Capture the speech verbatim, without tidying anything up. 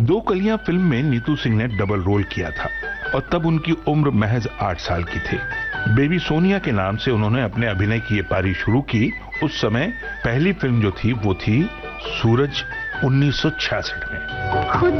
दो कलियां फिल्म में नीतू सिंह ने डबल रोल किया था और तब उनकी उम्र महज आठ साल की थी। बेबी सोनिया के नाम से उन्होंने अपने अभिनय की ये पारी शुरू की। उस समय पहली फिल्म जो थी वो थी सूरज उन्नीस सौ छियासठ में।